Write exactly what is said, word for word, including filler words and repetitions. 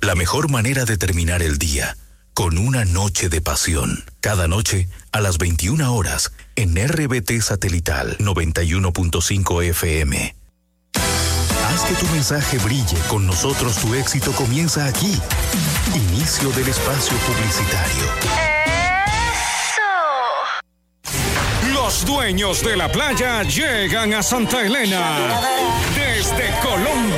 La mejor manera de terminar el día, con una noche de pasión. Cada noche, a las veintiuna horas, en R B T Satelital noventa y uno punto cinco F M. Haz que tu mensaje brille. Con nosotros tu éxito comienza aquí. Inicio del espacio publicitario. ¡Eso! Los dueños de la playa llegan a Santa Elena. Desde Colombia.